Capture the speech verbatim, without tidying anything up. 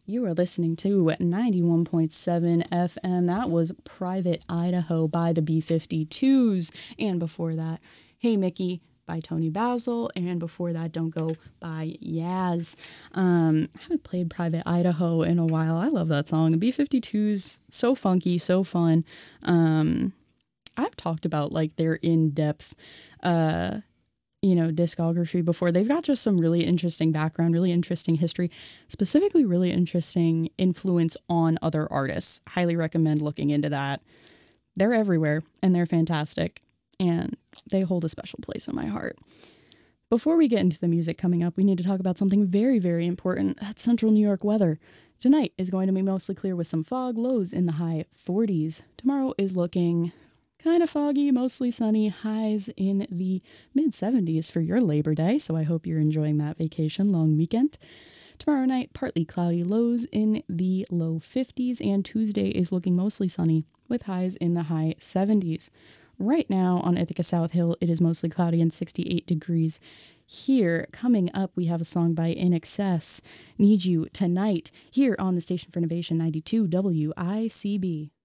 You are listening to ninety-one point seven F M. That was Private Idaho by the B fifty-twos. And before that, Hey Mickey by Tony Basil. And before that, Don't Go by Yaz. Um, I haven't played Private Idaho in a while. I love that song. The B fifty-twos, so funky, so fun. Um, I've talked about like their in-depth uh you know, discography before. They've got just some really interesting background, really interesting history, specifically really interesting influence on other artists. Highly recommend looking into that. They're everywhere and they're fantastic and they hold a special place in my heart. Before we get into the music coming up, we need to talk about something very, very important. That's Central New York weather. Tonight is going to be mostly clear with some fog, lows in the high forties. Tomorrow is looking kind of foggy, mostly sunny, highs in the mid seventies for your Labor Day, so I hope you're enjoying that vacation long weekend. Tomorrow night, partly cloudy, lows in the low fifties, and Tuesday is looking mostly sunny with highs in the high seventies. Right now on Ithaca South Hill, it is mostly cloudy and sixty-eight degrees. Here, coming up, we have a song by In Excess, Need You Tonight, here on the Station for Innovation ninety-two W I C B.